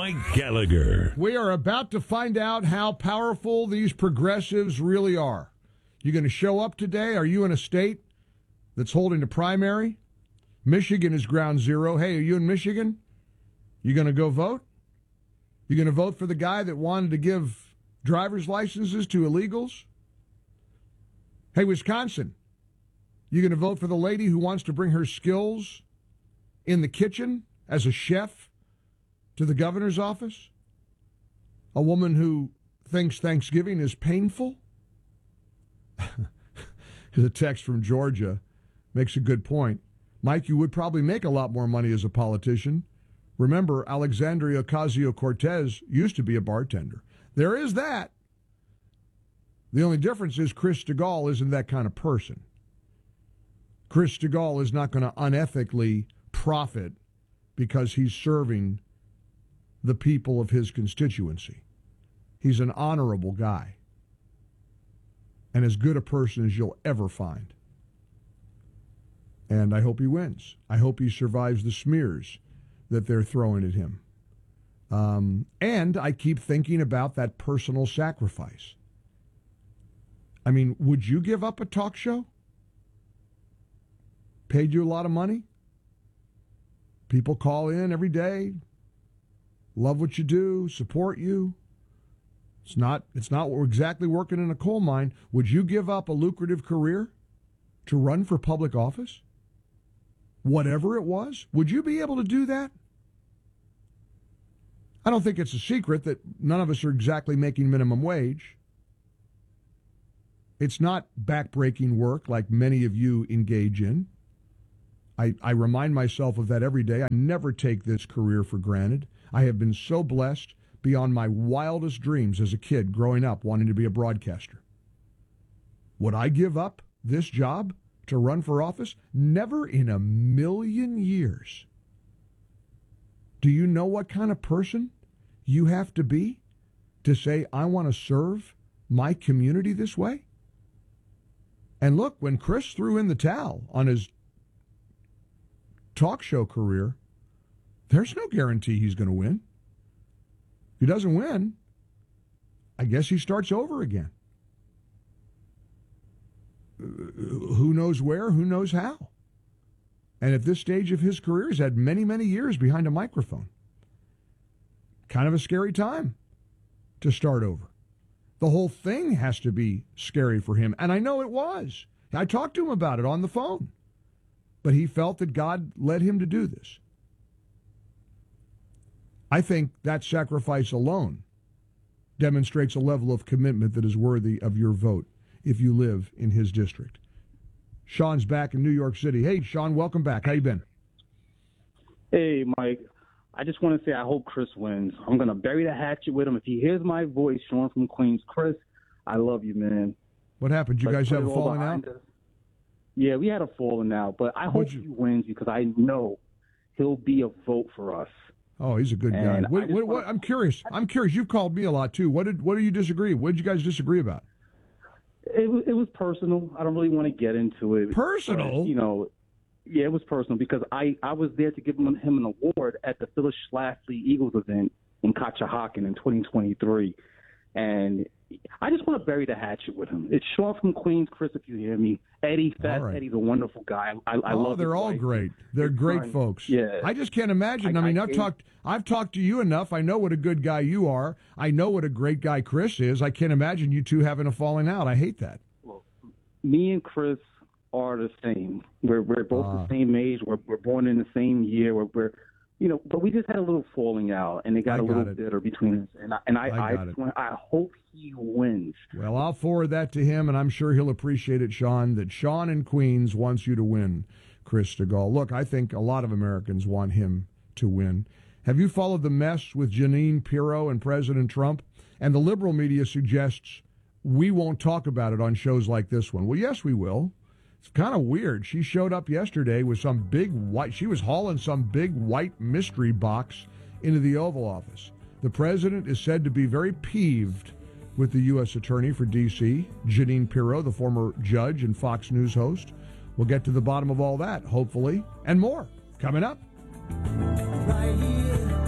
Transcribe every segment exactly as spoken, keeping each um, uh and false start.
Mike Gallagher. We are about to find out how powerful these progressives really are. You going to show up today? Are you in a state that's holding a primary? Michigan is ground zero. Hey, are you in Michigan? You going to go vote? You going to vote for the guy that wanted to give driver's licenses to illegals? Hey, Wisconsin, you going to vote for the lady who wants to bring her skills in the kitchen as a chef to the governor's office? A woman who thinks Thanksgiving is painful? The text from Georgia makes a good point. Mike, you would probably make a lot more money as a politician. Remember, Alexandria Ocasio-Cortez used to be a bartender. There is that. The only difference is Chris Stigall isn't that kind of person. Chris Stigall is not going to unethically profit because he's serving the people of his constituency. He's an honorable guy and as good a person as you'll ever find. And I hope he wins. I hope he survives the smears that they're throwing at him. Um, and I keep thinking about that personal sacrifice. I mean, would you give up a talk show? Paid you a lot of money? People call in every day, love what you do, support you. It's not, it's not exactly working in a coal mine. Would you give up a lucrative career to run for public office? Whatever it was? Would you be able to do that? I don't think it's a secret that none of us are exactly making minimum wage. It's not backbreaking work like many of you engage in. I, I remind myself of that every day. I never take this career for granted. I have been so blessed beyond my wildest dreams as a kid growing up wanting to be a broadcaster. Would I give up this job to run for office? Never in a million years. Do you know what kind of person you have to be to say, I want to serve my community this way? And look, when Chris threw in the towel on his talk show career, there's no guarantee he's going to win. If he doesn't win, I guess he starts over again. Who knows where? Who knows how? And at this stage of his career, he's had many, many years behind a microphone. Kind of a scary time to start over. The whole thing has to be scary for him. And I know it was. I talked to him about it on the phone. But he felt that God led him to do this. I think that sacrifice alone demonstrates a level of commitment that is worthy of your vote if you live in his district. Sean's back in New York City. Hey, Sean, welcome back. How you been? Hey, Mike. I just want to say I hope Chris wins. I'm going to bury the hatchet with him. If he hears my voice, Sean from Queens, Chris, I love you, man. What happened? You Let's guys have a falling out? Us. Yeah, we had a falling out, but I hope you... he wins because I know he'll be a vote for us. Oh, he's a good guy. What, what, what, I'm curious. I'm curious. You've called me a lot, too. What did what do you disagree? What did you guys disagree about? It was, it was personal. I don't really want to get into it. Personal? But, you know, yeah, it was personal because I, I was there to give him, him an award at the Phyllis Schlafly Eagles event in Conshohocken in twenty twenty-three. And I just want to bury the hatchet with him. It's Sean from Queens, Chris, if you hear me. Eddie, Fat right. Eddie's a wonderful guy. I, I oh, love they're all wife. great. They're His great son, folks. Yeah. I just can't imagine. I, I mean, I I've talked I've talked to you enough. I know what a good guy you are. I know what a great guy Chris is. I can't imagine you two having a falling out. I hate that. Well, me and Chris are the same. We're we're both uh, the same age. We're we're born in the same year. We're, we're you know, but we just had a little falling out, and it got I a little got bitter between us. And I and I I, I, I, I hope he wins. Well, I'll forward that to him, and I'm sure he'll appreciate it, Sean. That Sean in Queens wants you to win, Chris Stigall. Look, I think a lot of Americans want him to win. Have you followed the mess with Jeanine Pirro and President Trump? And the liberal media suggests we won't talk about it on shows like this one. Well, yes, we will. It's kind of weird. She showed up yesterday with some big white, she was hauling some big white mystery box into the Oval Office. The president is said to be very peeved with the U S attorney for D C, Jeanine Pirro, the former judge and Fox News host. We'll get to the bottom of all that, hopefully, and more, coming up. Right here.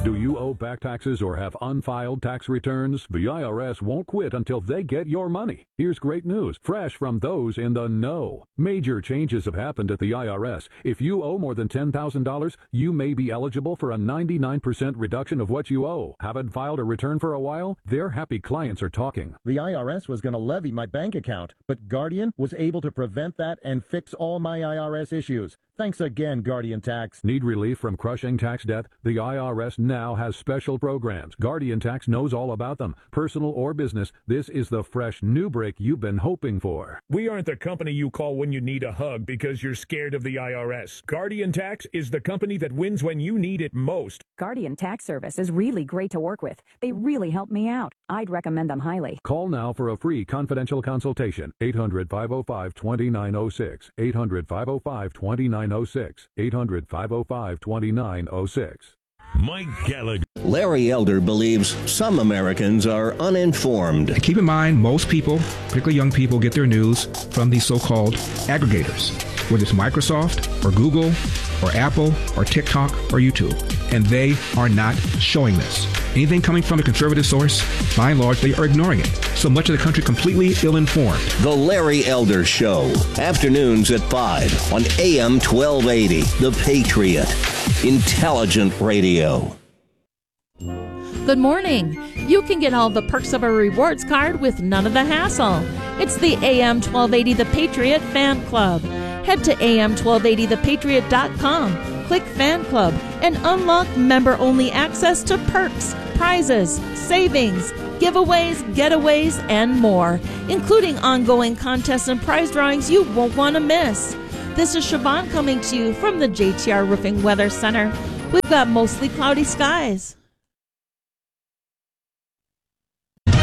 Do you owe back taxes or have unfiled tax returns? The I R S won't quit until they get your money. Here's great news, fresh from those in the know. Major changes have happened at the I R S. If you owe more than ten thousand dollars, you may be eligible for a ninety-nine percent reduction of what you owe. Haven't filed a return for a while? Their happy clients are talking. The I R S was going to levy my bank account, but Guardian was able to prevent that and fix all my I R S issues. Thanks again, Guardian Tax. Need relief from crushing tax debt? The I R S now has special programs. Guardian Tax knows all about them. Personal or business, this is the fresh new break you've been hoping for. We aren't the company you call when you need a hug because you're scared of the I R S. Guardian Tax is the company that wins when you need it most. Guardian Tax Service is really great to work with. They really help me out. I'd recommend them highly. Call now for a free confidential consultation. eight hundred, five oh five, two nine oh six. eight hundred, five oh five, two nine oh six. eight hundred, five oh five, two nine oh six. Mike Gallagher. Larry Elder believes some Americans are uninformed. Keep in mind, most people, particularly young people, get their news from these so-called aggregators, whether it's Microsoft or Google or Apple or TikTok or YouTube, and they are not showing this. Anything coming from a conservative source, by and large, they are ignoring it. So much of the country completely ill-informed. The Larry Elder Show, afternoons at five on A M twelve eighty, The Patriot. Intelligent radio. Good morning. You can get all the perks of a rewards card with none of the hassle. It's the A M twelve eighty The Patriot Fan Club. Head to A M twelve eighty the patriot dot com, click Fan Club, and unlock member-only access to perks, prizes, savings, giveaways, getaways, and more, including ongoing contests and prize drawings you won't want to miss. This is Siobhan coming to you from the J T R Roofing Weather Center. We've got mostly cloudy skies. With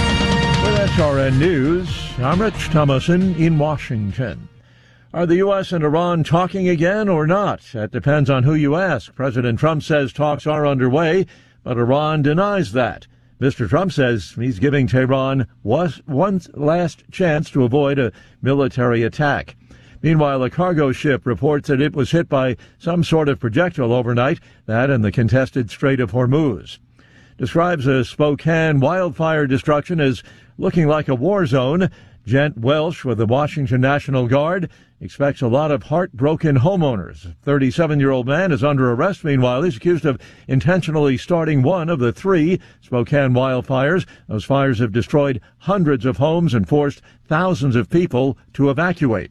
S R N News, I'm Rich Thomason in Washington. Are the U S and Iran talking again or not? That depends on who you ask. President Trump says talks are underway, but Iran denies that. Mister Trump says he's giving Tehran one last chance to avoid a military attack. Meanwhile, a cargo ship reports that it was hit by some sort of projectile overnight, that in the contested Strait of Hormuz. Describes a Spokane wildfire destruction as looking like a war zone. Gent Welsh with the Washington National Guard expects a lot of heartbroken homeowners. A thirty-seven-year-old man is under arrest. Meanwhile, he's accused of intentionally starting one of the three Spokane wildfires. Those fires have destroyed hundreds of homes and forced thousands of people to evacuate.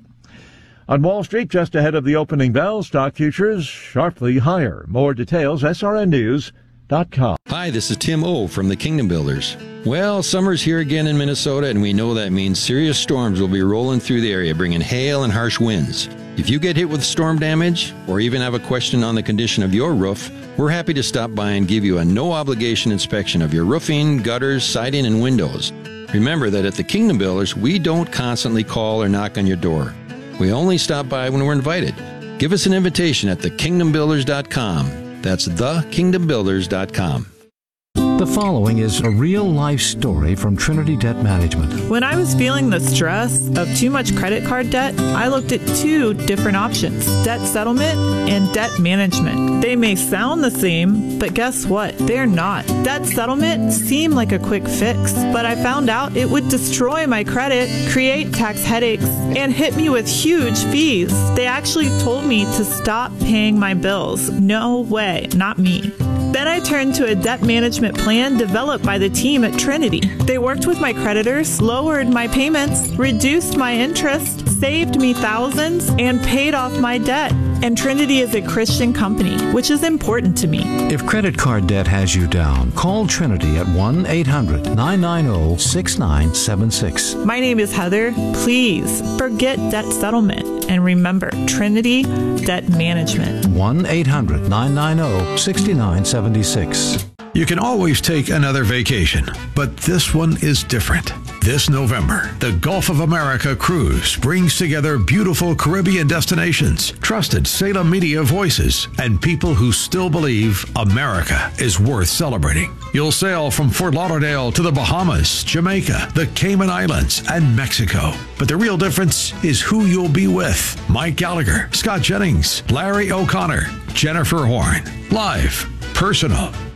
On Wall Street, just ahead of the opening bell, stock futures sharply higher. More details, S R N news dot com. Hi, this is Tim O from the Kingdom Builders. Well, summer's here again in Minnesota, and we know that means serious storms will be rolling through the area, bringing hail and harsh winds. If you get hit with storm damage, or even have a question on the condition of your roof, we're happy to stop by and give you a no-obligation inspection of your roofing, gutters, siding, and windows. Remember that at the Kingdom Builders, we don't constantly call or knock on your door. We only stop by when we're invited. Give us an invitation at the kingdom builders dot com. That's the kingdom builders dot com. The following is a real-life story from Trinity Debt Management. When I was feeling the stress of too much credit card debt, I looked at two different options, debt settlement and debt management. They may sound the same, but guess what? They're not. Debt settlement seemed like a quick fix, but I found out it would destroy my credit, create tax headaches, and hit me with huge fees. They actually told me to stop paying my bills. No way, not me. Then I turned to a debt management plan developed by the team at Trinity. They worked with my creditors, lowered my payments, reduced my interest, saved me thousands, and paid off my debt. And Trinity is a Christian company, which is important to me. If credit card debt has you down, call Trinity at one eight hundred nine nine zero six nine seven six. My name is Heather. Please forget debt settlement. And remember, Trinity Debt Management. one eight hundred nine nine zero six nine seven six. You can always take another vacation, but this one is different. This November, the Gulf of America Cruise brings together beautiful Caribbean destinations, trusted Salem media voices, and people who still believe America is worth celebrating. You'll sail from Fort Lauderdale to the Bahamas, Jamaica, the Cayman Islands, and Mexico. But the real difference is who you'll be with. Mike Gallagher, Scott Jennings, Larry O'Connor, Jennifer Horn. Live, personal,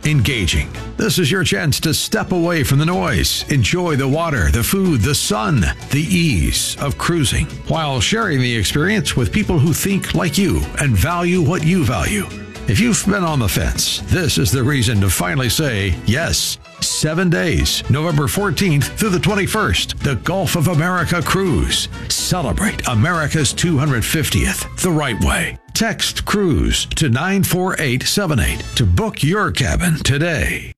engaging. This is your chance to step away from the noise, enjoy the water, the food, the sun, the ease of cruising, while sharing the experience with people who think like you and value what you value. If you've been on the fence, this is the reason to finally say yes. Seven days, November fourteenth through the twenty-first, the Gulf of America Cruise. Celebrate America's two hundred fiftieth the right way. Text CRUISE to nine four eight seven eight to book your cabin today.